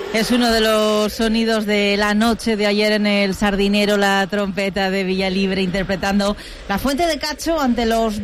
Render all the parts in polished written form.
Es uno de los sonidos de la noche de ayer en el Sardinero, la trompeta de Villalibre interpretando La Fuente de Cacho ante los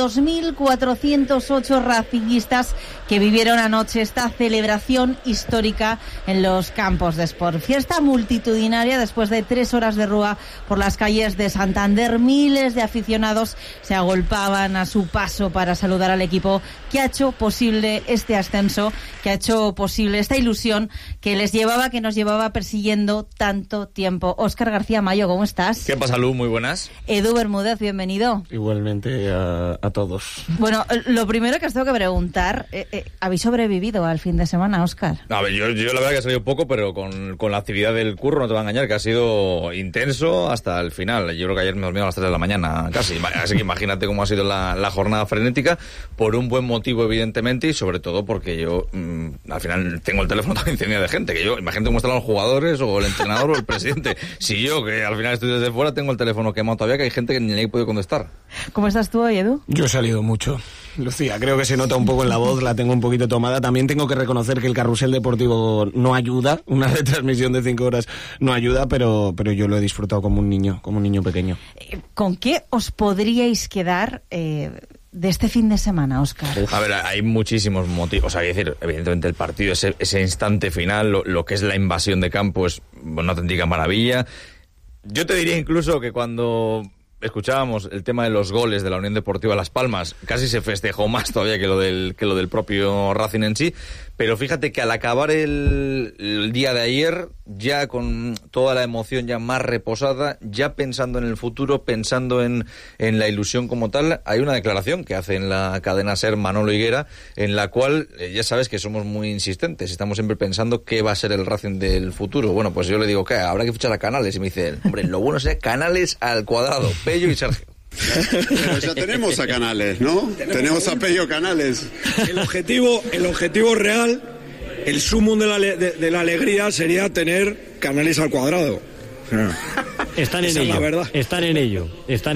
22.408 racinguistas que vivieron anoche esta celebración histórica en los campos de Sport. Fiesta multitudinaria después de 3 horas de rúa por las calles de Santander. Miles de aficionados se agolpaban a su paso para saludar al equipo que ha hecho posible este ascenso, que ha hecho posible esta ilusión que nos llevaba persiguiendo tanto tiempo. Óscar García Mayo, ¿cómo estás? ¿Qué pasa, Lu? Muy buenas. Edu Bermúdez, bienvenido. Igualmente a todos. Bueno, lo primero que os tengo que preguntar, ¿habéis sobrevivido al fin de semana, Óscar? A ver, yo la verdad que he salido poco, pero con la actividad del curro, no te voy a engañar, que ha sido intenso hasta el final. Yo creo que ayer me dormí a las 3 de la mañana casi, así que imagínate cómo ha sido la jornada frenética, por un buen motivo, evidentemente, y sobre todo porque yo al final tengo el teléfono también lleno de gente, que yo, imagínate cómo están los jugadores o el entrenador o el presidente. Si yo, que al final estoy desde fuera, tengo el teléfono quemado todavía, que hay gente que ni le he podido contestar. ¿Cómo estás tú hoy, Edu? Yo he salido mucho, Lucía, creo que se nota un poco en la voz, la tengo un poquito tomada. También tengo que reconocer que el carrusel deportivo no ayuda, una retransmisión de 5 horas no ayuda, pero yo lo he disfrutado como un niño pequeño. ¿Con qué os podríais quedar de este fin de semana, Óscar? A ver, hay muchísimos motivos. O sea, hay que decir, evidentemente el partido, ese instante final, lo que es la invasión de campo es una auténtica maravilla. Yo te diría incluso que cuando escuchábamos el tema de los goles de la Unión Deportiva Las Palmas, casi se festejó más todavía que lo del propio Racing en sí. Pero fíjate que al acabar el día de ayer, ya con toda la emoción ya más reposada, ya pensando en el futuro, pensando en la ilusión como tal, hay una declaración que hace en la cadena SER Manolo Higuera, en la cual ya sabes que somos muy insistentes, estamos siempre pensando qué va a ser el Racing del futuro. Bueno, pues yo le digo que habrá que fichar a Canales, y me dice él, hombre, lo bueno sería Canales al cuadrado, Pello y Sergio. Pero ya tenemos a Canales, ¿no? Tenemos a Pello Canales. El objetivo real, el sumum de la alegría sería tener Canales al cuadrado. Están en ello.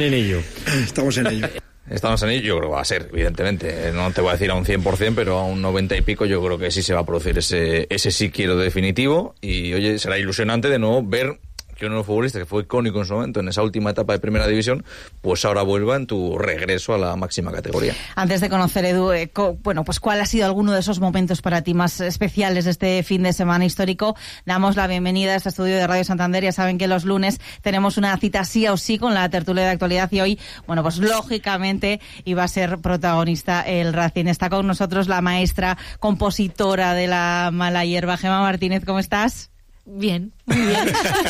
Estamos en ello. Estamos en ello, yo creo que va a ser, evidentemente. No te voy a decir a un 100%, pero a un 90 y pico yo creo que sí se va a producir ese sí quiero definitivo. Y oye, será ilusionante de nuevo ver que uno de los futbolistas que fue icónico en su momento en esa última etapa de Primera División, pues ahora vuelva en tu regreso a la máxima categoría. Antes de conocer, Edu, pues ¿cuál ha sido alguno de esos momentos para ti más especiales de este fin de semana histórico? Damos la bienvenida a este estudio de Radio Santander. Ya saben que los lunes tenemos una cita sí o sí con la tertulia de actualidad, y hoy, bueno, pues lógicamente iba a ser protagonista el Racing. Está con nosotros la maestra compositora de La Mala Hierba, Gemma Martínez. ¿Cómo estás? Bien, muy bien.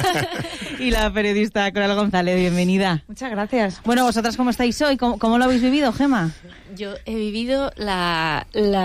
Y la periodista Coral González, bienvenida. Muchas gracias. Bueno, ¿vosotras cómo estáis hoy? ¿Cómo lo habéis vivido, Gemma? Yo he vivido la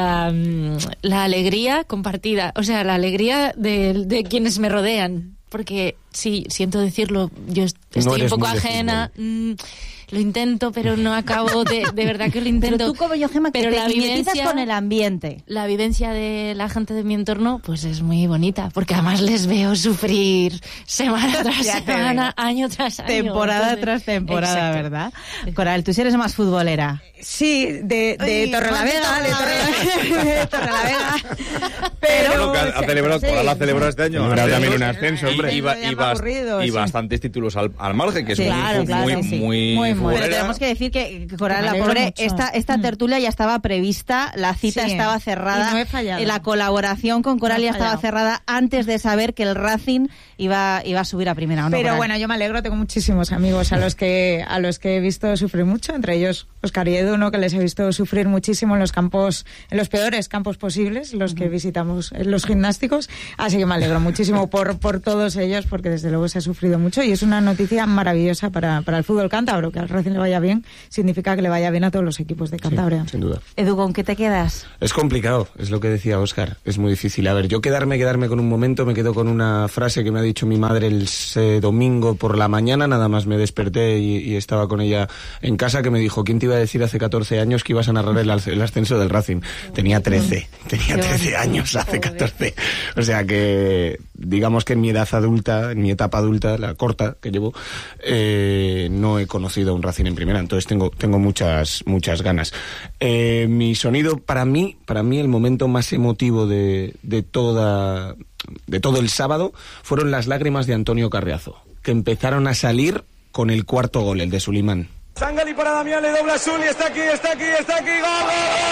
alegría compartida, o sea, la alegría de quienes me rodean. Porque, sí, siento decirlo, yo estoy un poco ajena. Lo intento, pero no acabo de verdad que lo intento. Pero tú como yo, Gemma, que te mimetizas con el ambiente. La vivencia de la gente de mi entorno, pues es muy bonita, porque además les veo sufrir semana tras semana, año tras año. Temporada tras temporada, exacto. ¿Verdad? Coral, tú sí eres más futbolera. Sí, de Torrelavega, de Torrelavega. Pero ha celebrado, Coral ha celebrado este año. Habrá también un ascenso, hombre. Y bastantes títulos al margen, que es muy pero tenemos que decir que Coral, la pobre, esta tertulia ya estaba prevista, la cita estaba cerrada, y no he fallado. La colaboración con Coral ya estaba cerrada antes de saber que el Racing iba a subir a primera. ¿O no, pero Coral? Bueno, yo me alegro, tengo muchísimos amigos a los que he visto sufrir mucho, entre ellos Óscar y Edu, ¿no? Que les he visto sufrir muchísimo en los campos, en los peores campos posibles, los que visitamos, los gimnásticos, así que me alegro muchísimo por todos ellos, porque desde luego se ha sufrido mucho y es una noticia maravillosa para el fútbol cántabro. Que al Racing le vaya bien significa que le vaya bien a todos los equipos de Cantabria. Sí, sin duda. Edu, ¿con qué te quedas? Es complicado, es lo que decía Óscar, es muy difícil. A ver, yo quedarme con un momento, me quedo con una frase que me ha dicho mi madre el domingo por la mañana, nada más me desperté y estaba con ella en casa, que me dijo, ¿quién te iba a decir hace 14 años que ibas a narrar el ascenso del Racing? Tenía 13 años, hace 14. O sea que digamos que en mi edad adulta, en mi etapa adulta, la corta que llevo, no he conocido a un Racing en primera, entonces tengo muchas ganas. Mi sonido, para mí el momento más emotivo de todo el sábado fueron las lágrimas de Antonio Carriazo, que empezaron a salir con el cuarto gol, el de Sulimán. Sangali para Damián, le dobla a Zuli, está aquí, ¡gol!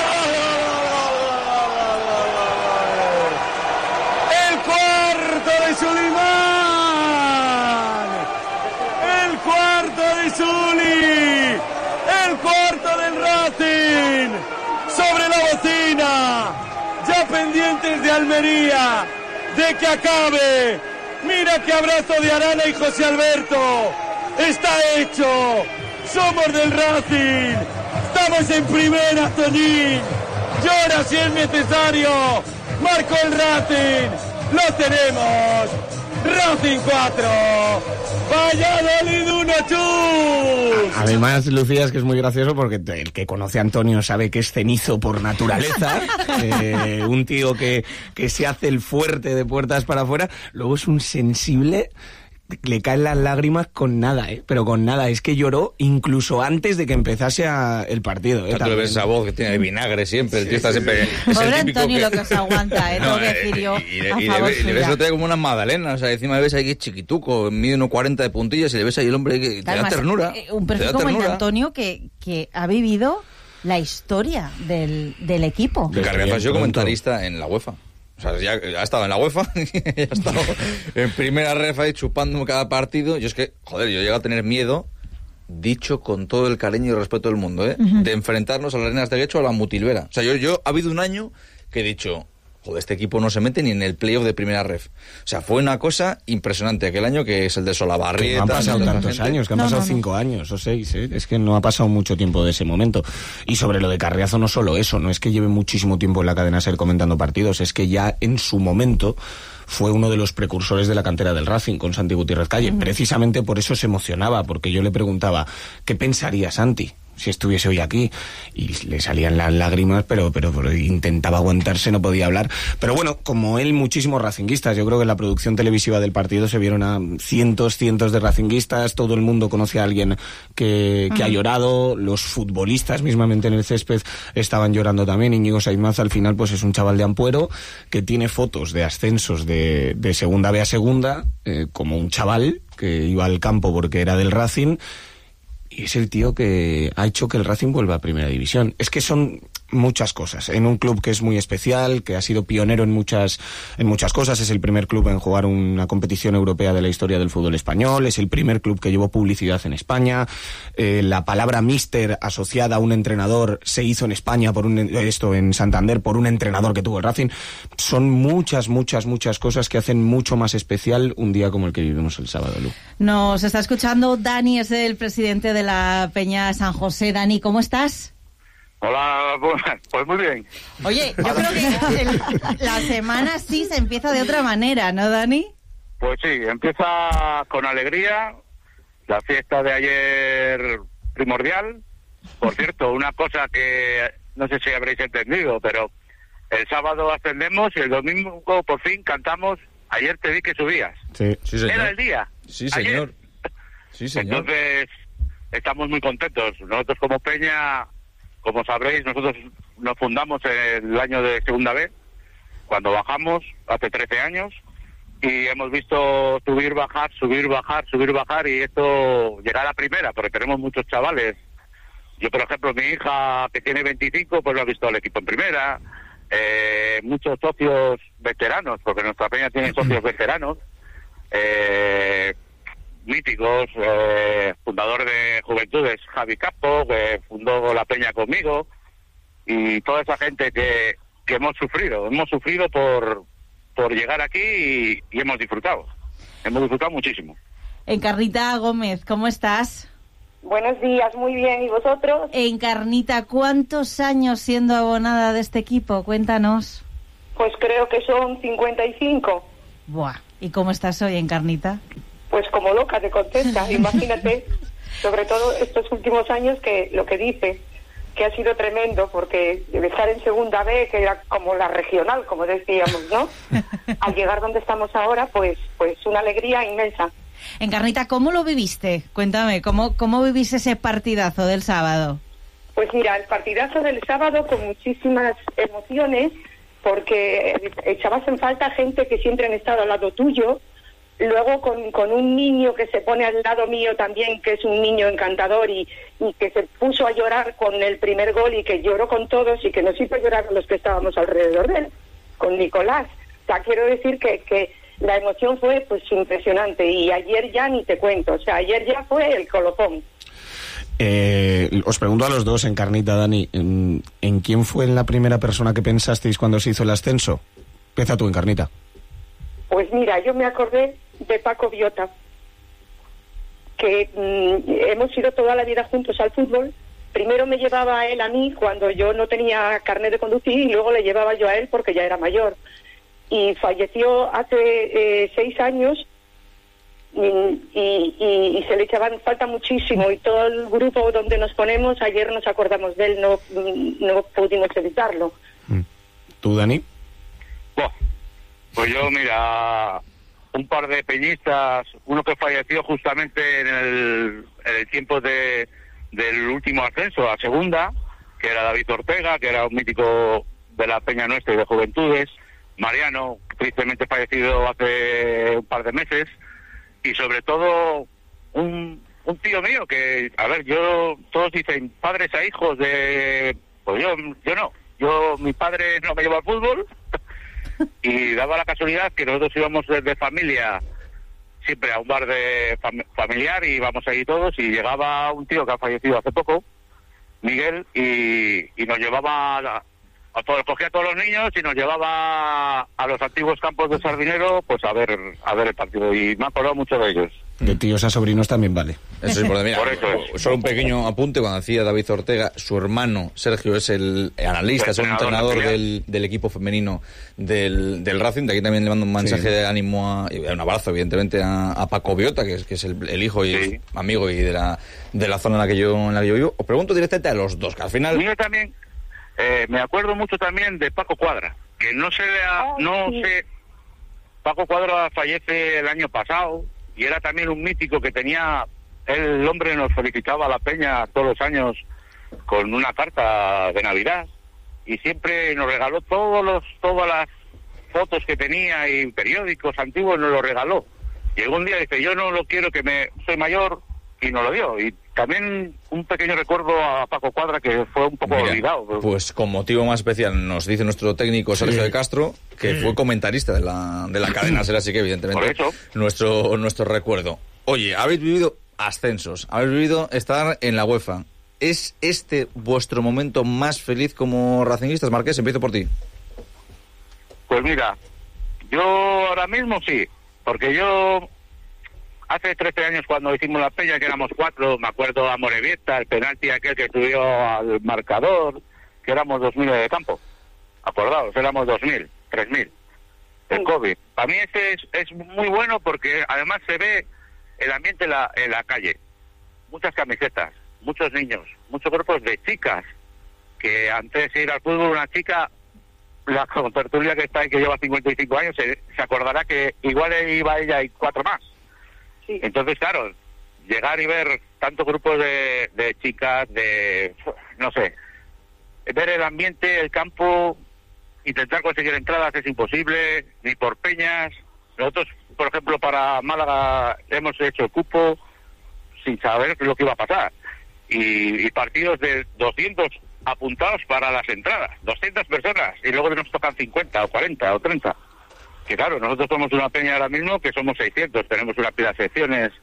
¡El cuarto de Sulimán! ¡El cuarto de Zuli! ¡El cuarto del Racing! ¡Sobre la bocina! Ya pendientes de Almería, de que acabe. ¡Mira qué abrazo de Arana y José Alberto! ¡Está hecho! ¡Somos del Racing! ¡Estamos en primera, Toñín! ¡Llora si es necesario! ¡Marcó el Racing! ¡Lo tenemos! ¡Racing 4! ¡Valladolid 1, chus! Además, Lucía, es que es muy gracioso porque el que conoce a Antonio sabe que es cenizo por naturaleza. Un tío que se hace el fuerte de puertas para afuera. Luego es un sensible... Le caen las lágrimas con nada, pero con nada. Es que lloró incluso antes de que empezase el partido. Tú le ves esa voz que tiene de vinagre siempre, el tío está siempre... Pobre Antonio lo que se aguanta, tengo que decir yo. Y le ves otra como una magdalena, o sea, encima le ves ahí que es chiquituco, mide 1,40 de puntillas y le ves ahí el hombre que te da ternura. Un perfil como el de Antonio que ha vivido la historia del equipo. Que Carriazo ha sido comentarista en la UEFA. O sea, ya ha estado en la UEFA, ya ha estado en primera ref ahí chupándome cada partido. Yo es que, joder, yo llego a tener miedo, dicho con todo el cariño y respeto del mundo, de enfrentarnos a las Arenas de Guecho o a la Mutilvera. O sea, yo ha habido un año que he dicho, joder, este equipo no se mete ni en el playoff de primera ref. O sea, fue una cosa impresionante aquel año, que es el de Solabarrieta. No han pasado tantos años, que han pasado 5 años o 6, es que no ha pasado mucho tiempo de ese momento. Y sobre lo de Carriazo, no solo eso, no es que lleve muchísimo tiempo en la cadena SER comentando partidos, es que ya en su momento fue uno de los precursores de la cantera del Racing con Santi Gutiérrez Calle. Precisamente por eso se emocionaba, porque yo le preguntaba, ¿qué pensaría Santi si estuviese hoy aquí? Y le salían las lágrimas, pero intentaba aguantarse, no podía hablar. Pero bueno, como él, muchísimos racinguistas. Yo creo que en la producción televisiva del partido se vieron a cientos de racinguistas. Todo el mundo conoce a alguien que ha llorado. Los futbolistas mismamente en el césped estaban llorando también. Íñigo Saizmaz al final pues es un chaval de Ampuero que tiene fotos de ascensos de segunda B a segunda, como un chaval que iba al campo porque era del Racing. Y es el tío que ha hecho que el Racing vuelva a Primera División. Es que son muchas cosas. En un club que es muy especial, que ha sido pionero en muchas cosas. Es el primer club en jugar una competición europea de la historia del fútbol español. Es el primer club que llevó publicidad en España. La palabra míster asociada a un entrenador se hizo en España, en Santander, por un entrenador que tuvo el Racing. Son muchas cosas que hacen mucho más especial un día como el que vivimos el sábado, Lu. Nos está escuchando Dani, es el presidente de la Peña San José. Dani, ¿cómo estás? Hola, pues muy bien. Oye, yo creo que la semana sí se empieza de otra manera, ¿no, Dani? Pues sí, empieza con alegría. La fiesta de ayer primordial. Por cierto, una cosa que no sé si habréis entendido, pero el sábado ascendemos y el domingo por fin cantamos Ayer te vi que subías. Sí, señor. Era el día. Sí, señor. Sí, señor. Entonces, estamos muy contentos. Nosotros como Peña, como sabréis, nosotros nos fundamos el año de Segunda B, cuando bajamos, hace 13 años, y hemos visto subir, bajar, y esto llegar a primera, porque tenemos muchos chavales. Yo, por ejemplo, mi hija, que tiene 25, pues lo ha visto al equipo en primera. Muchos socios veteranos, porque nuestra Peña tiene socios veteranos, míticos, fundador de Juventudes, Javi Capo, que fundó la Peña conmigo, y toda esa gente que hemos sufrido por llegar aquí y hemos disfrutado muchísimo. Encarnita Gómez, ¿cómo estás? Buenos días, muy bien, ¿y vosotros? Encarnita, ¿cuántos años siendo abonada de este equipo? Cuéntanos. Pues creo que son 55. Buah, ¿y cómo estás hoy, Encarnita? Pues como loca te contesta, imagínate, sobre todo estos últimos años, que lo que dice, que ha sido tremendo, porque estar en segunda B, que era como la regional, como decíamos, ¿no? Al llegar donde estamos ahora, pues una alegría inmensa. Encarnita, ¿cómo lo viviste? Cuéntame, ¿cómo viviste ese partidazo del sábado? Pues mira, el partidazo del sábado con muchísimas emociones, porque echabas en falta gente que siempre han estado al lado tuyo, luego con un niño que se pone al lado mío también, que es un niño encantador y que se puso a llorar con el primer gol y que lloró con todos y que nos hizo llorar a los que estábamos alrededor de él, con Nicolás. O sea, quiero decir que la emoción fue pues impresionante, y ayer ya ni te cuento, o sea, ayer ya fue el colofón. Os pregunto a los dos, Encarnita, Dani, ¿en quién fue la primera persona que pensasteis cuando se hizo el ascenso? Empieza tú, Encarnita. Pues mira, yo me acordé de Paco Biota, que hemos ido toda la vida juntos al fútbol. Primero me llevaba él a mí cuando yo no tenía carnet de conducir, y luego le llevaba yo a él porque ya era mayor. Y falleció hace 6 años, y se le echaban falta muchísimo, y todo el grupo donde nos ponemos, ayer nos acordamos de él, no pudimos evitarlo. ¿Tú, Dani? Pues yo, mira, un par de peñistas, uno que falleció justamente en el tiempo del último ascenso a segunda, que era David Ortega, que era un mítico de la Peña Nuestra y de Juventudes. Mariano, tristemente fallecido hace un par de meses. Y sobre todo un tío mío que, a ver, todos dicen padres a hijos pues yo no. Mi padre no me llevó al fútbol y daba la casualidad que nosotros íbamos desde familia siempre a un bar de familiar, y íbamos ahí todos, y llegaba un tío que ha fallecido hace poco, Miguel, y nos llevaba cogía a todos los niños y nos llevaba a los antiguos campos de Sardinero, pues a ver el partido, y me ha acordado mucho de ellos. De tíos a sobrinos también vale. Eso es importante. Mira, por eso solo un pequeño apunte. Cuando decía David Ortega, su hermano Sergio es el analista, es el entrenador del equipo femenino del Racing. De aquí también le mando un mensaje de ánimo y un abrazo, evidentemente, a Paco Biota, que es el hijo y amigo y de la zona en la que yo vivo. Os pregunto directamente a los dos, que al final... Yo también me acuerdo mucho también de Paco Cuadra, que no sé, Paco Cuadra fallece el año pasado, y era también un mítico que tenía, el hombre nos felicitaba a la Peña todos los años con una carta de Navidad, y siempre nos regaló todas las fotos que tenía y periódicos antiguos, nos lo regaló. Y algún día dice, yo no lo quiero, soy mayor, y nos lo dio. Y también un pequeño recuerdo a Paco Cuadra, que fue un poco olvidado. Pues con motivo más especial nos dice nuestro técnico Sergio de Castro, que fue comentarista de la cadena SER, así que evidentemente nuestro recuerdo. Oye, habéis vivido ascensos, habéis vivido estar en la UEFA. ¿Es este vuestro momento más feliz como racinguistas? Marqués, empiezo por ti. Pues mira, yo ahora mismo sí, porque yo... Hace 13 años, cuando hicimos la Peña, que éramos 4, me acuerdo a Morevieta, el penalti aquel que subió al marcador, que éramos 2.000 de campo. Acordaos, éramos 2.000, 3.000. El COVID. Para mí ese es muy bueno, porque además se ve el ambiente en la calle. Muchas camisetas, muchos niños, muchos grupos de chicas, que antes de ir al fútbol, una chica, la contertulia que está ahí, que lleva 55 años, se acordará que igual iba ella y 4 más. Sí. Entonces, claro, llegar y ver tantos grupos de chicas, no sé, ver el ambiente, el campo, intentar conseguir entradas es imposible, ni por peñas. Nosotros, por ejemplo, para Málaga hemos hecho el cupo sin saber lo que iba a pasar. Y partidos de 200 apuntados para las entradas, 200 personas, y luego nos tocan 50 o 40 o 30. Que claro, nosotros somos una peña ahora mismo que somos 600, tenemos unas pilas secciones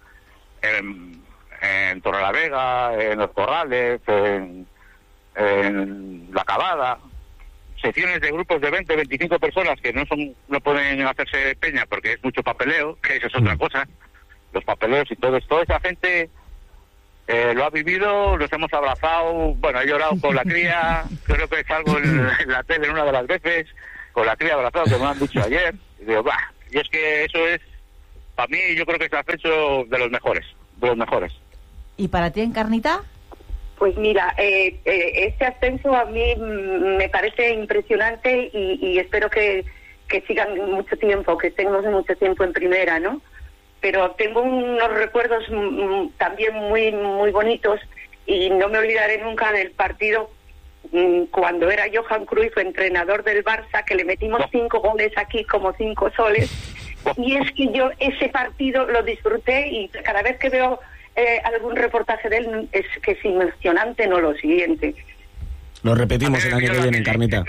en Torrelavega, en Los Corrales, en La Cavada, secciones de grupos de 20, 25 personas que no pueden hacerse peña porque es mucho papeleo, que eso es otra cosa, los papeleos y todo esto. Toda esa gente lo ha vivido, los hemos abrazado, bueno, he llorado con la cría, creo que salgo en la tele en una de las veces, con la cría abrazado, que me lo han dicho ayer, y digo, y es que eso es, para mí, yo creo que es el ascenso de los mejores, ¿Y para ti, Encarnita? Pues mira, este ascenso a mí me parece impresionante y espero que sigan mucho tiempo, que estemos mucho tiempo en primera, ¿no? Pero tengo unos recuerdos también muy muy bonitos y no me olvidaré nunca del partido cuando era Johan Cruyff entrenador del Barça, que le metimos 5 goles aquí como 5 soles, y es que yo ese partido lo disfruté y cada vez que veo algún reportaje de él es que es emocionante, no lo siguiente. Lo repetimos el año que viene, Encarnita.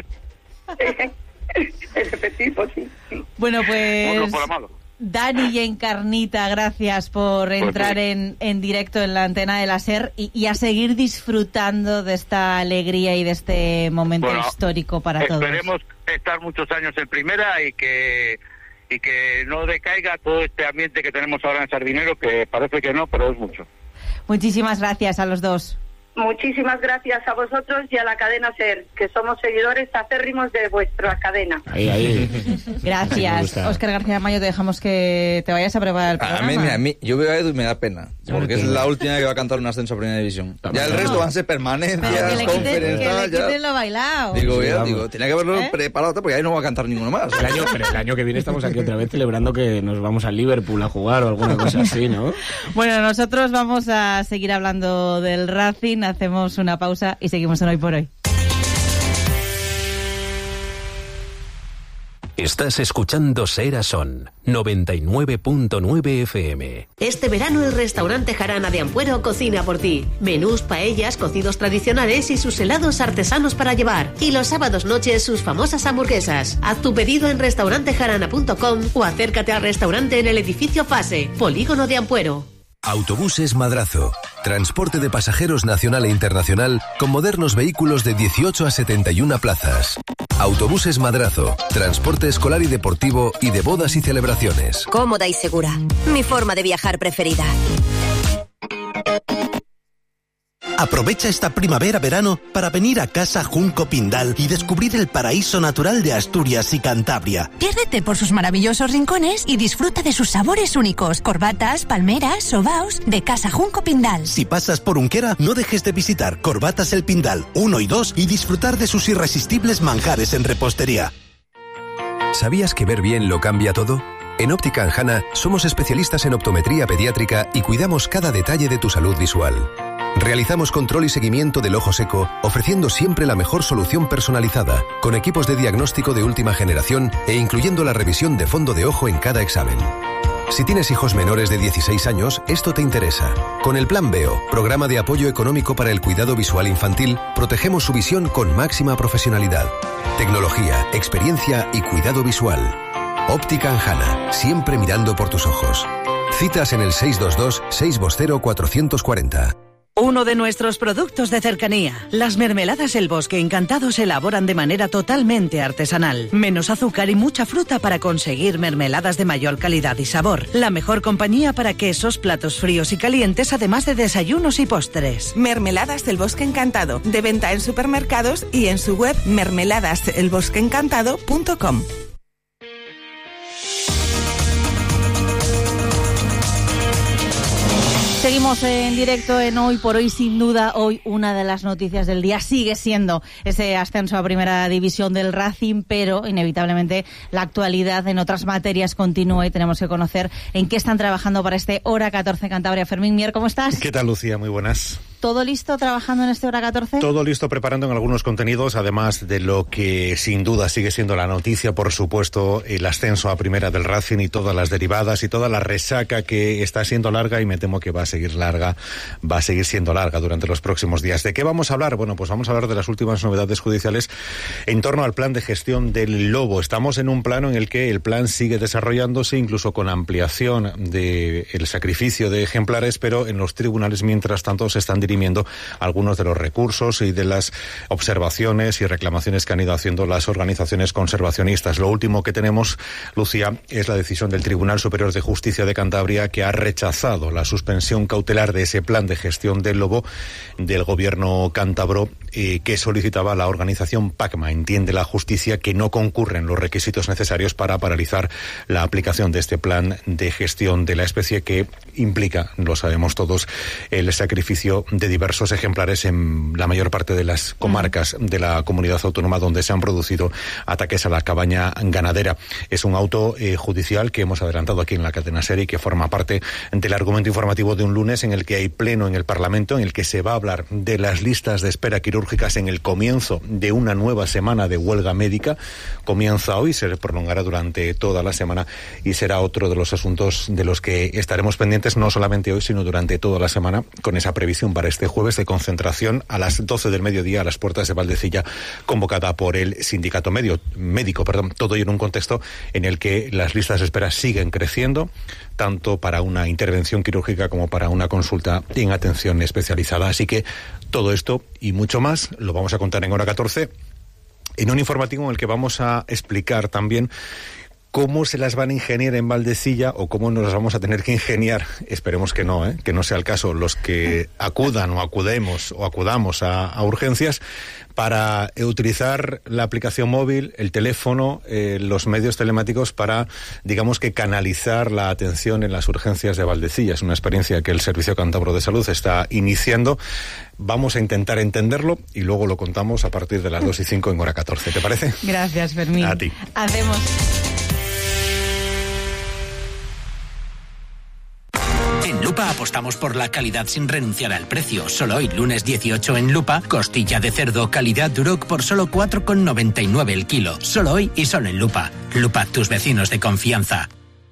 Repetimos, sí. Bueno, pues Dani y Encarnita, gracias por entrar en directo en la antena de la SER y a seguir disfrutando de esta alegría y de este momento histórico para todos. Esperemos estar muchos años en primera y que no decaiga todo este ambiente que tenemos ahora en Sardinero, que parece que no, pero es mucho. Muchísimas gracias a los dos. Muchísimas gracias a vosotros y a la cadena SER, que somos seguidores acérrimos de vuestra cadena. Ahí. Gracias. Óscar García Mayo, te dejamos que te vayas a preparar el programa. A mí, yo veo a Edu y me da pena, porque es la última que va a cantar un ascenso a Primera División. Ya el resto van a ser permanencias, conferencias. Que le quiten lo bailado. Digo, tenía que haberlo preparado, porque ahí no va a cantar ninguno más. El año que viene estamos aquí otra vez celebrando que nos vamos a Liverpool a jugar o alguna cosa así, ¿no? Bueno, nosotros vamos a seguir hablando del Racing. Hacemos una pausa y seguimos en Hoy por Hoy. Estás escuchando Sera Son 99.9 FM. Este verano el restaurante Jarana de Ampuero cocina por ti. Menús, paellas, cocidos tradicionales y sus helados artesanos para llevar. Y los sábados noches sus famosas hamburguesas. Haz tu pedido en restaurantejarana.com o acércate al restaurante en el edificio Fase, Polígono de Ampuero. Autobuses Madrazo. Transporte de pasajeros nacional e internacional con modernos vehículos de 18 a 71 plazas. Autobuses Madrazo. Transporte escolar y deportivo y de bodas y celebraciones. Cómoda y segura. Mi forma de viajar preferida. Aprovecha esta primavera-verano para venir a Casa Junco Pindal y descubrir el paraíso natural de Asturias y Cantabria. Piérdete por sus maravillosos rincones y disfruta de sus sabores únicos. Corbatas, palmeras, sobaos de Casa Junco Pindal. Si pasas por Unquera, no dejes de visitar Corbatas El Pindal 1 y 2 y disfrutar de sus irresistibles manjares en repostería. ¿Sabías que ver bien lo cambia todo? En Óptica Anjana somos especialistas en optometría pediátrica y cuidamos cada detalle de tu salud visual. Realizamos control y seguimiento del ojo seco, ofreciendo siempre la mejor solución personalizada, con equipos de diagnóstico de última generación e incluyendo la revisión de fondo de ojo en cada examen. Si tienes hijos menores de 16 años, esto te interesa. Con el Plan Veo, programa de apoyo económico para el cuidado visual infantil, protegemos su visión con máxima profesionalidad. Tecnología, experiencia y cuidado visual. Óptica Anjana, siempre mirando por tus ojos. Citas en el 622-620-440. Uno de nuestros productos de cercanía. Las mermeladas El Bosque Encantado se elaboran de manera totalmente artesanal. Menos azúcar y mucha fruta para conseguir mermeladas de mayor calidad y sabor. La mejor compañía para quesos, platos fríos y calientes, además de desayunos y postres. Mermeladas del Bosque Encantado. De venta en supermercados y en su web mermeladaselbosqueencantado.com. Seguimos en directo en Hoy por Hoy. Sin duda, hoy una de las noticias del día sigue siendo ese ascenso a Primera División del Racing, pero inevitablemente la actualidad en otras materias continúa y tenemos que conocer en qué están trabajando para este Hora 14 Cantabria. Fermín Mier, ¿cómo estás? ¿Qué tal, Lucía? Muy buenas. ¿Todo listo trabajando en este Hora 14? Todo listo, preparando en algunos contenidos, además de lo que sin duda sigue siendo la noticia, por supuesto, el ascenso a Primera del Racing y todas las derivadas y toda la resaca que está siendo larga y me temo que va a seguir siendo larga durante los próximos días. ¿De qué vamos a hablar? Bueno, pues vamos a hablar de las últimas novedades judiciales en torno al plan de gestión del lobo. Estamos en un plano en el que el plan sigue desarrollándose, incluso con ampliación del sacrificio de ejemplares, pero en los tribunales, mientras tanto, se están dirimiendo algunos de los recursos y de las observaciones y reclamaciones que han ido haciendo las organizaciones conservacionistas. Lo último que tenemos, Lucía, es la decisión del Tribunal Superior de Justicia de Cantabria, que ha rechazado la suspensión cautelar de ese plan de gestión del lobo del gobierno cántabro que solicitaba la organización PACMA. Entiende la justicia que no concurren los requisitos necesarios para paralizar la aplicación de este plan de gestión de la especie, que implica, lo sabemos todos, el sacrificio de diversos ejemplares en la mayor parte de las comarcas de la comunidad autónoma donde se han producido ataques a la cabaña ganadera. Es un auto judicial que hemos adelantado aquí en la cadena SER y que forma parte del argumento informativo de un lunes en el que hay pleno en el Parlamento, en el que se va a hablar de las listas de espera quirúrgicas en el comienzo de una nueva semana de huelga médica. Comienza hoy, se prolongará durante toda la semana y será otro de los asuntos de los que estaremos pendientes no solamente hoy, sino durante toda la semana, con esa previsión para este jueves de concentración a las 12 del mediodía a las puertas de Valdecilla, convocada por el sindicato médico. Todo ello en un contexto en el que las listas de espera siguen creciendo, tanto para una intervención quirúrgica como para una consulta en atención especializada. Así que todo esto y mucho más lo vamos a contar en Hora 14, en un informativo en el que vamos a explicar también cómo se las van a ingeniar en Valdecilla o cómo nos las vamos a tener que ingeniar, esperemos que no sea el caso, los que acudan o acudamos a urgencias, para utilizar la aplicación móvil, el teléfono, los medios telemáticos para, digamos que, canalizar la atención en las urgencias de Valdecilla. Es una experiencia que el Servicio Cántabro de Salud está iniciando. Vamos a intentar entenderlo y luego lo contamos a partir de las 2:05 en Hora 14. ¿Te parece? Gracias, Fermín. A ti. Hacemos... En Lupa apostamos por la calidad sin renunciar al precio. Solo hoy, lunes 18 en Lupa, costilla de cerdo calidad Duroc por solo 4,99 el kilo. Solo hoy y solo en Lupa. Lupa, tus vecinos de confianza.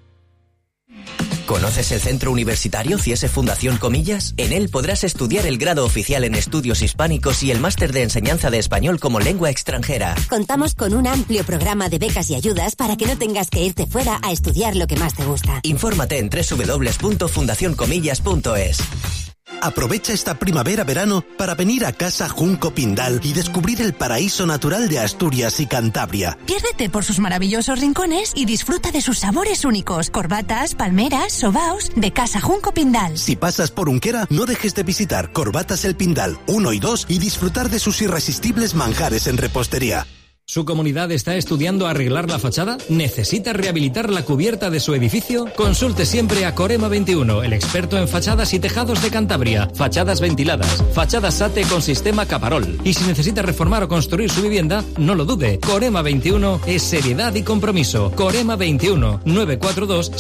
¿Conoces el Centro Universitario CIESE Fundación Comillas? En él podrás estudiar el grado oficial en estudios hispánicos y el máster de enseñanza de español como lengua extranjera. Contamos con un amplio programa de becas y ayudas para que no tengas que irte fuera a estudiar lo que más te gusta. Infórmate en www.fundacioncomillas.es. Aprovecha esta primavera-verano para venir a Casa Junco Pindal y descubrir el paraíso natural de Asturias y Cantabria. Piérdete por sus maravillosos rincones y disfruta de sus sabores únicos. Corbatas, palmeras, sobaos, de Casa Junco Pindal. Si pasas por Unquera, no dejes de visitar Corbatas El Pindal 1 y 2 y disfrutar de sus irresistibles manjares en repostería. ¿Su comunidad está estudiando arreglar la fachada? ¿Necesita rehabilitar la cubierta de su edificio? Consulte siempre a Corema 21, el experto en fachadas y tejados de Cantabria. Fachadas ventiladas, fachadas SATE con sistema Caparol. Y si necesita reformar o construir su vivienda, no lo dude. Corema 21 es seriedad y compromiso. Corema 21, 942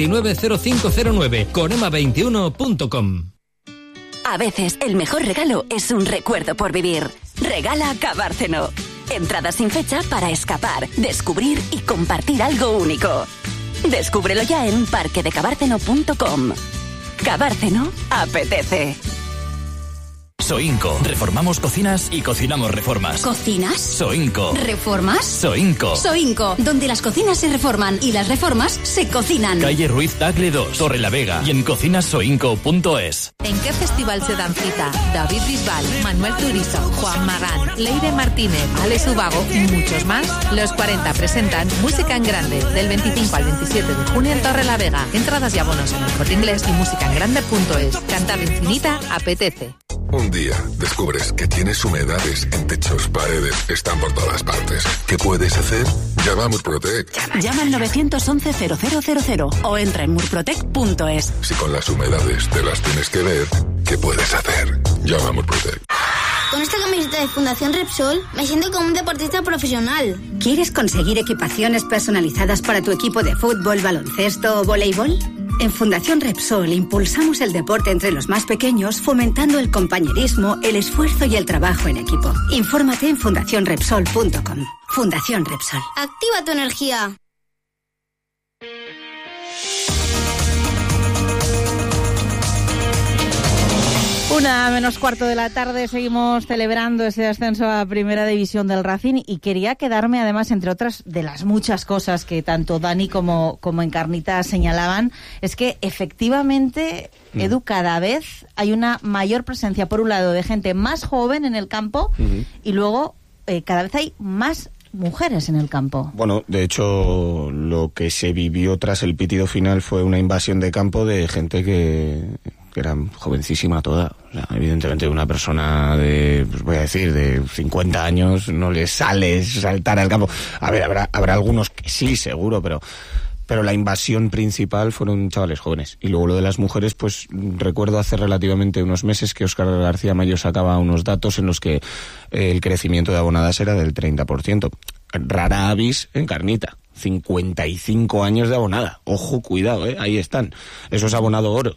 790509. Corema21.com. A veces el mejor regalo es un recuerdo por vivir. Regala Cabárceno. Entradas sin fecha para escapar, descubrir y compartir algo único. Descúbrelo ya en parquedecabárceno.com. Cabárceno apetece. Soinco. Reformamos cocinas y cocinamos reformas. ¿Cocinas? Soinco. ¿Reformas? Soinco. Soinco, donde las cocinas se reforman y las reformas se cocinan. Calle Ruiz Tagle 2, Torre la Vega y en cocinasoinco.es. ¿En qué festival se dan cita? David Bisbal, Manuel Turizo, Juan Magán, Leire Martínez, Alex Ubago y muchos más. Los 40 presentan Música en Grande del 25 al 27 de junio en Torre la Vega. Entradas y abonos en el Corte Inglés y musicaengrande.es. Cantar infinita apetece. Un día descubres que tienes humedades en techos, paredes, están por todas partes. ¿Qué puedes hacer? Llama a Murprotec. Llama al 911-0000 o entra en murprotec.es. Si con las humedades te las tienes que ver, ¿qué puedes hacer? Llama a Murprotec. Con esta camiseta de Fundación Repsol me siento como un deportista profesional. ¿Quieres conseguir equipaciones personalizadas para tu equipo de fútbol, baloncesto o voleibol? En Fundación Repsol impulsamos el deporte entre los más pequeños, fomentando el compañerismo, el esfuerzo y el trabajo en equipo. Infórmate en fundacionrepsol.com. Fundación Repsol. Activa tu energía. 1:45 de la tarde, seguimos celebrando ese ascenso a Primera División del Racing y quería quedarme, además, entre otras de las muchas cosas que tanto Dani como Encarnita señalaban, es que efectivamente, Edu, cada vez hay una mayor presencia, por un lado, de gente más joven en el campo y luego cada vez hay más mujeres en el campo. Bueno, de hecho, lo que se vivió tras el pitido final fue una invasión de campo de gente que era jovencísima toda. O sea, evidentemente una persona de, pues voy a decir, de 50 años no le sale saltar al campo. A ver, habrá algunos que sí, seguro, pero pero la invasión principal fueron chavales jóvenes. Y luego lo de las mujeres, pues recuerdo hace relativamente unos meses que Óscar García Mayo sacaba unos datos en los que el crecimiento de abonadas era del 30%. Rara avis en carnita. 55 años de abonada. Ojo, cuidado, ahí están. Eso es abonado oro,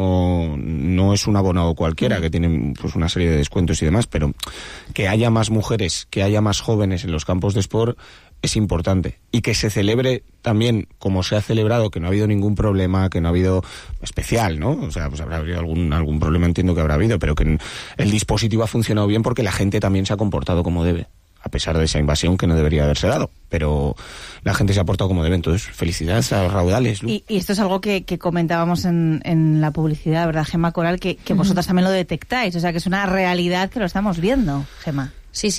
no es un abonado cualquiera que tiene pues una serie de descuentos y demás, pero que haya más mujeres, que haya más jóvenes en los campos de sport es importante. Y que se celebre también como se ha celebrado, que no ha habido ningún problema, que no ha habido especial, ¿no? O sea, pues habrá habido algún problema, entiendo que habrá habido, pero que el dispositivo ha funcionado bien porque la gente también se ha comportado como debe. A pesar de esa invasión que no debería haberse dado, pero la gente se ha portado como debe. Entonces, felicidades a los raudales. Y esto es algo que comentábamos en la publicidad, ¿verdad, Gemma Coral? Que vosotras también lo detectáis, o sea, que es una realidad que lo estamos viendo, Gemma. Sí,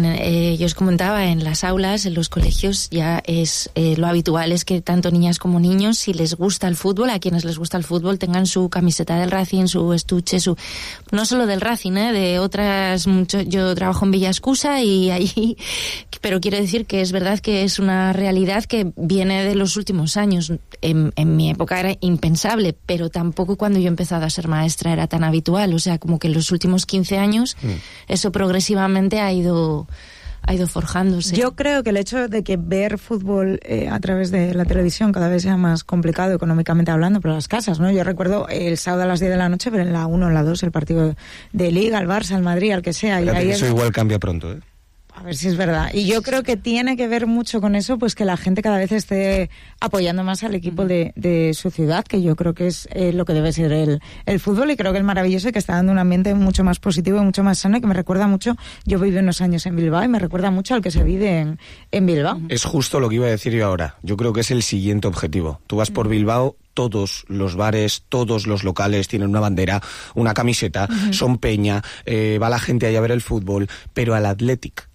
yo os comentaba, en las aulas, en los colegios, ya es lo habitual es que tanto niñas como niños, si les gusta el fútbol, a quienes les gusta el fútbol, tengan su camiseta del Racing, su estuche, no solo del Racing, de otras, yo trabajo en Villascusa y ahí, pero quiero decir que es verdad que es una realidad que viene de los últimos años. En mi época era impensable, pero tampoco cuando yo he empezado a ser maestra era tan habitual, o sea, como que en los últimos 15 años eso progresivamente ha ido forjándose. Yo creo que el hecho de que ver fútbol a través de la televisión cada vez sea más complicado económicamente hablando para las casas, ¿no? Yo recuerdo el sábado a las 10 de la noche ver en la 1 o en la 2 el partido de Liga, el Barça, el Madrid, al que sea. Pero y ahí eso igual cambia pronto, ¿eh? A ver si es verdad. Y yo creo que tiene que ver mucho con eso, pues que la gente cada vez esté apoyando más al equipo de su ciudad, que yo creo que es lo que debe ser el fútbol, y creo que es maravilloso y que está dando un ambiente mucho más positivo y mucho más sano, y que me recuerda mucho, yo viví unos años en Bilbao y me recuerda mucho al que se vive en Bilbao. Es justo lo que iba a decir yo ahora. Yo creo que es el siguiente objetivo. Tú vas por Bilbao, todos los bares, todos los locales tienen una bandera, una camiseta, son peña, va la gente ahí a ver el fútbol, pero al Athletic.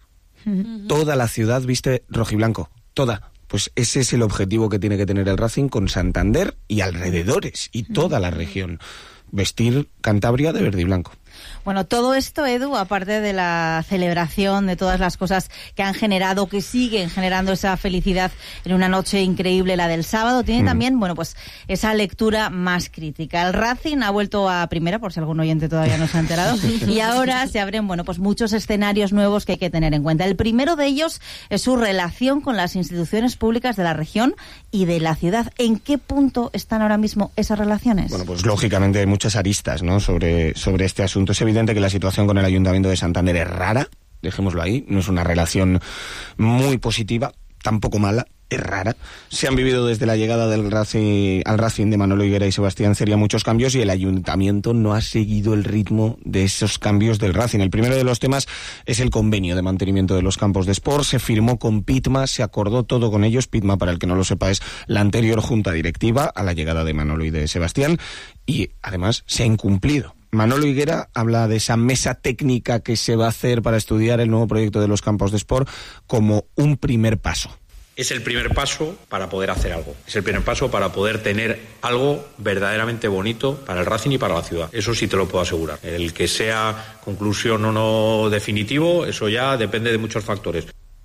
Toda la ciudad viste rojiblanco, toda. Pues ese es el objetivo que tiene que tener el Racing con Santander y alrededores y toda la región. Vestir Cantabria de verde y blanco. Bueno, todo esto, Edu, aparte de la celebración, de todas las cosas que han generado, que siguen generando esa felicidad en una noche increíble, la del sábado, tiene también, bueno, pues esa lectura más crítica. El Racing ha vuelto a primera, por si algún oyente todavía no se ha enterado, y ahora se abren, bueno, pues muchos escenarios nuevos que hay que tener en cuenta. El primero de ellos es su relación con las instituciones públicas de la región y de la ciudad. ¿En qué punto están ahora mismo esas relaciones? Bueno, pues lógicamente hay muchas aristas, ¿no?, sobre este asunto. Es evidente que la situación con el Ayuntamiento de Santander es rara, dejémoslo ahí, no es una relación muy positiva, tampoco mala, es rara. Se han vivido desde la llegada del Racing, al Racing de Manolo Higuera y Sebastián Ceria muchos cambios, y el Ayuntamiento no ha seguido el ritmo de esos cambios del Racing. El primero de los temas es el convenio de mantenimiento de los campos de sport. Se firmó con Pitma, se acordó todo con ellos. Pitma, para el que no lo sepa, es la anterior junta directiva a la llegada de Manolo y de Sebastián, y además se ha incumplido. Manolo Higuera habla de esa mesa técnica que se va a hacer para estudiar el nuevo proyecto de los campos de sport como un primer paso. Es el primer paso para poder hacer algo. Es el primer paso para poder tener algo verdaderamente bonito para el Racing y para la ciudad. Eso sí te lo puedo asegurar. El que sea conclusión o no definitivo, eso ya depende de muchos factores.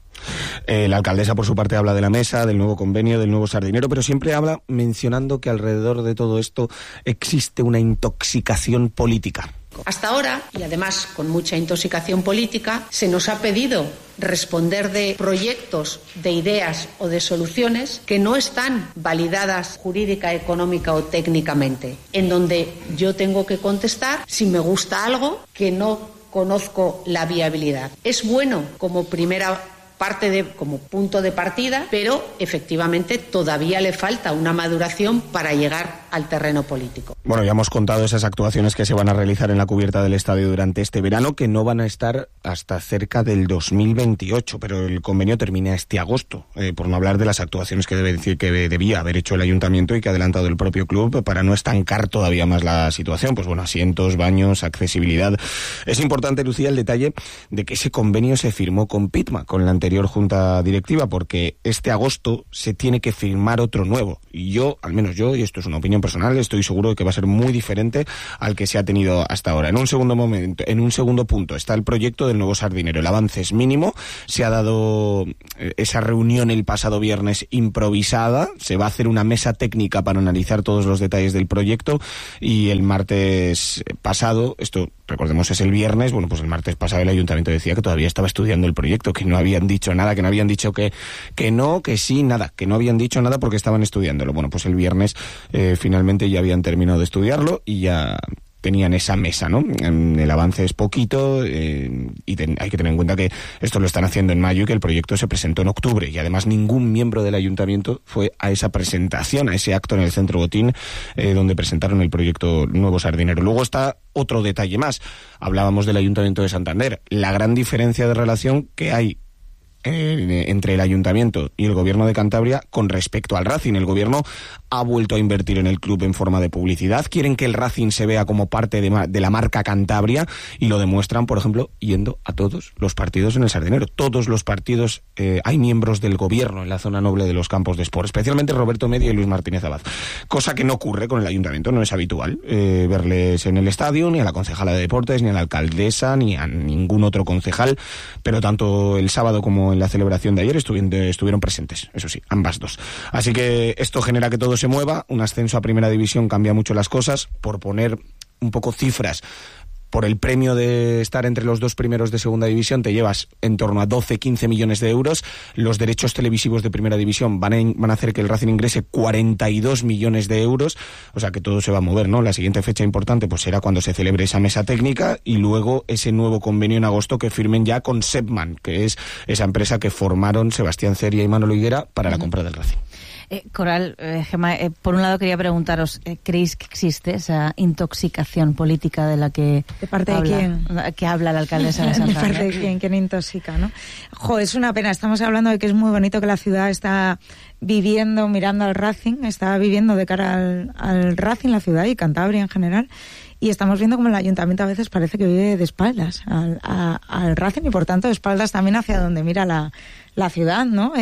La alcaldesa, por su parte, habla de la mesa, del nuevo convenio, del nuevo sardinero, pero siempre habla mencionando que alrededor de todo esto existe una intoxicación política. Hasta ahora, y además con mucha intoxicación política, se nos ha pedido responder de proyectos, de ideas o de soluciones que no están validadas jurídica, económica o técnicamente, en donde yo tengo que contestar si me gusta algo que no conozco la viabilidad. Es bueno como primera como punto de partida, pero efectivamente todavía le falta una maduración para llegar al terreno político. Bueno, ya hemos contado esas actuaciones que se van a realizar en la cubierta del estadio durante este verano, que no van a estar hasta cerca del 2028, pero el convenio termina este agosto, por no hablar de las actuaciones que debía haber hecho el ayuntamiento y que ha adelantado el propio club para no estancar todavía más la situación. Pues bueno, asientos, baños, accesibilidad. Es importante, Lucía, el detalle de que ese convenio se firmó con Pitma, con la anterior anterior junta directiva, porque este agosto se tiene que firmar otro nuevo. Y yo, al menos yo, y esto es una opinión personal, estoy seguro de que va a ser muy diferente al que se ha tenido hasta ahora. En un segundo punto está el proyecto del nuevo Sardinero. El avance es mínimo. Se ha dado esa reunión el pasado viernes improvisada. Se va a hacer una mesa técnica para analizar todos los detalles del proyecto, y el martes pasado, esto recordemos es el viernes, bueno, pues el martes pasado el ayuntamiento decía que todavía estaba estudiando el proyecto, que no habían dicho nada, que no habían dicho que no, que sí, nada, que no habían dicho nada porque estaban estudiándolo. Bueno, pues el viernes finalmente ya habían terminado de estudiarlo y ya tenían esa mesa, ¿no? El avance es poquito, y hay que tener en cuenta que esto lo están haciendo en mayo y que el proyecto se presentó en octubre, y además ningún miembro del ayuntamiento fue a esa presentación, a ese acto en el Centro Botín, donde presentaron el proyecto Nuevo Sardinero. Luego está otro detalle más. Hablábamos del Ayuntamiento de Santander. La gran diferencia de relación que hay entre el ayuntamiento y el gobierno de Cantabria con respecto al Racing. El gobierno ha vuelto a invertir en el club en forma de publicidad. Quieren que el Racing se vea como parte de la marca Cantabria, y lo demuestran, por ejemplo, yendo a todos los partidos en el Sardinero. Todos los partidos hay miembros del gobierno en la zona noble de los campos de sport, especialmente Roberto Media y Luis Martínez Abad, cosa que no ocurre con el ayuntamiento. No es habitual verles en el estadio, ni a la concejala de deportes, ni a la alcaldesa, ni a ningún otro concejal, pero tanto el sábado como en la celebración de ayer estuvieron presentes, eso sí, ambas dos. Así que esto genera que todo se mueva. Un ascenso a Primera División cambia mucho las cosas. Por poner un poco cifras, por el premio de estar entre los dos primeros de Segunda División te llevas en torno a 12-15 millones de euros. Los derechos televisivos de Primera División van a hacer que el Racing ingrese 42 millones de euros. O sea que todo se va a mover, ¿no? La siguiente fecha importante pues será cuando se celebre esa mesa técnica, y luego ese nuevo convenio en agosto que firmen ya con Sepman, que es esa empresa que formaron Sebastián Ceria y Manolo Higuera para la compra del Racing. Coral, Gemma, por un lado quería preguntaros, ¿creéis que existe esa intoxicación política de la que ¿de parte de quién? Que habla la alcaldesa de Santander? ¿De parte de quién? ¿Quién intoxica, no? Es una pena. Estamos hablando de que es muy bonito que la ciudad está viviendo, mirando al Racing, está viviendo de cara al Racing, la ciudad y Cantabria en general. Y estamos viendo como el ayuntamiento a veces parece que vive de espaldas al Racing, y por tanto de espaldas también hacia donde mira la ciudad, ¿no?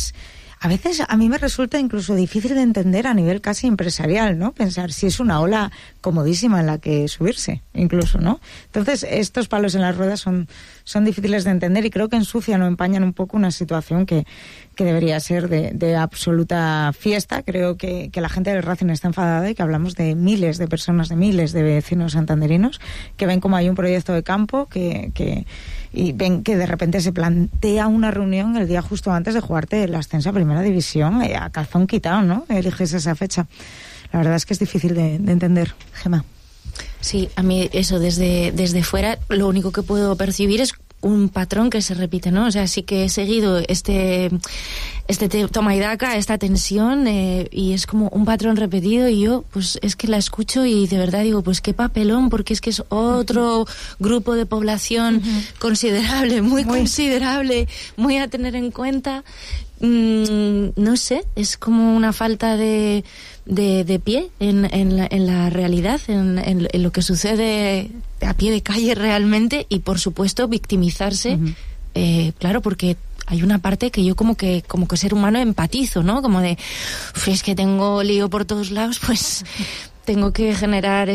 A veces a mí me resulta incluso difícil de entender a nivel casi empresarial, ¿no? Pensar si es una ola comodísima en la que subirse, incluso, ¿no? Entonces, estos palos en las ruedas son difíciles de entender, y creo que ensucian o empañan un poco una situación que debería ser de absoluta fiesta. Creo que la gente del Racing está enfadada, y que hablamos de miles de personas, de miles de vecinos santanderinos que ven como hay un proyecto de campo y ven que de repente se plantea una reunión el día justo antes de jugarte el ascenso a Primera División, a calzón quitado, ¿no? Eliges esa fecha. La verdad es que es difícil de entender. Gemma. Sí, a mí eso desde fuera lo único que puedo percibir es un patrón que se repite, ¿no? O sea, sí que he seguido este toma y daca, esta tensión, y es como un patrón repetido, y yo pues es que la escucho y de verdad digo, pues qué papelón, porque es que es otro grupo de población considerable, muy considerable, muy a tener en cuenta. No sé, es como una falta de pie en la realidad, en lo que sucede a pie de calle realmente, y por supuesto victimizarse, claro, porque hay una parte que yo como que ser humano empatizo, ¿no? Como de, es que tengo lío por todos lados, pues tengo que generar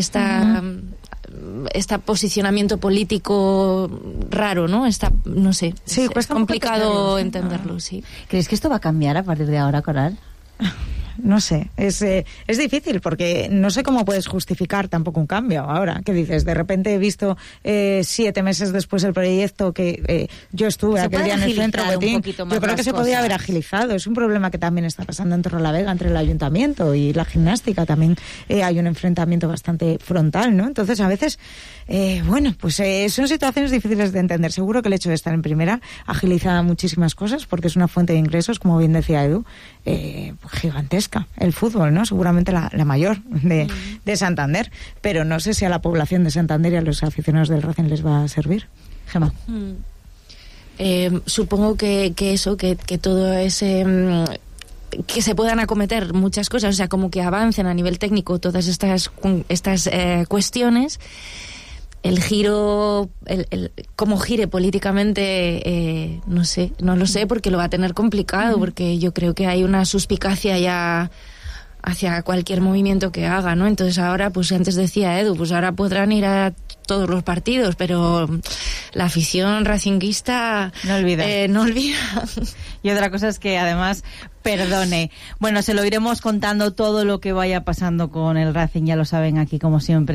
este posicionamiento político raro, ¿no? No sé, sí, es complicado entenderlo, sí. ¿Crees que esto va a cambiar a partir de ahora, Coral? No sé, es difícil, porque no sé cómo puedes justificar tampoco un cambio ahora. ¿Qué dices? De repente he visto 7 meses después el proyecto que yo estuve aquel día en el Centro Botín. Yo creo que se podía haber agilizado. Es un problema que también está pasando en Torrelavega, entre el ayuntamiento y la gimnástica. También hay un enfrentamiento bastante frontal, ¿no? Entonces, a veces, son situaciones difíciles de entender. Seguro que el hecho de estar en primera agiliza muchísimas cosas, porque es una fuente de ingresos, como bien decía Edu, gigantesca. El fútbol, ¿no? Seguramente la mayor de Santander, pero no sé si a la población de Santander y a los aficionados del Racing les va a servir. Gemma. Supongo que todo ese que se puedan acometer muchas cosas, o sea, como que avancen a nivel técnico todas estas cuestiones, el giro, cómo gire políticamente, no lo sé, porque lo va a tener complicado, porque yo creo que hay una suspicacia ya hacia cualquier movimiento que haga, ¿no? Entonces ahora, pues antes decía Edu, pues ahora podrán ir a todos los partidos, pero la afición racinguista no olvida. No olvida. Y otra cosa es que además perdone. Bueno, se lo iremos contando todo lo que vaya pasando con el Racing, ya lo saben aquí como siempre.